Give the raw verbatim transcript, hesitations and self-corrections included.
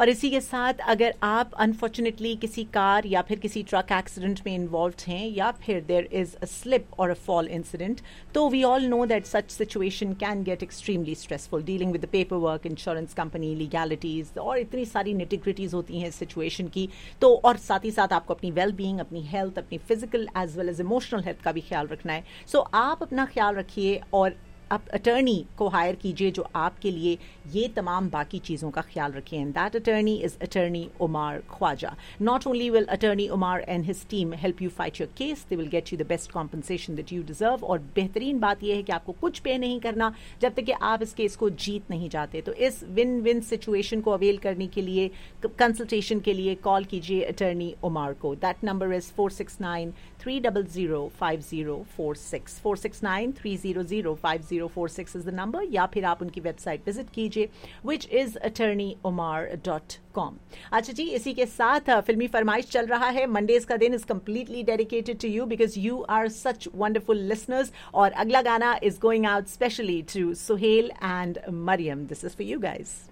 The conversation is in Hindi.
और इसी के साथ अगर आप अनफॉर्चुनेटली किसी कार या फिर किसी ट्रक एक्सीडेंट में इन्वॉल्व हैं या फिर देयर इज अ स्लिप और अ फॉल इंसिडेंट, तो we all know that such situation can get extremely stressful, dealing with the paper work, insurance company, legalities, और इतनी सारी निटिग्रिटीज होती हैं इस सिचुएशन की। तो और साथ ही साथ आपको अपनी वेल बीइंग, अपनी हेल्थ, अपनी physical as well as emotional health का भी ख्याल रखना है। सो so, आप अपना ख्याल रखिए और आप अटर्नी को हायर कीजिए जो आपके लिए ये तमाम बाकी चीज़ों का ख्याल रखें। And that attorney is attorney Umar Khwaja. Not only will attorney Umar and his team help you fight your case, they will get you the best compensation that you deserve. और बेहतरीन बात यह है कि आपको कुछ पे नहीं करना जब तक कि आप इस केस को जीत नहीं जाते। तो इस विन विन सिचुएशन को अवेल करने के लिए, कंसल्टेशन के लिए कॉल कीजिए अटर्नी उमर को। That number is four six nine three double zero five zero four six four six nine three zero zero five zero four six is the number, या फिर आप उनकी वेबसाइट विजिट कीजिए which is attorney Umar dot com. अच्छा जी, इसी के साथ फिल्मी फरमाइश चल रहा है। मंडेज का दिन is completely dedicated to you because you are such wonderful listeners. और अगला गाना is going out specially to Suhail and Maryam. This is for you guys.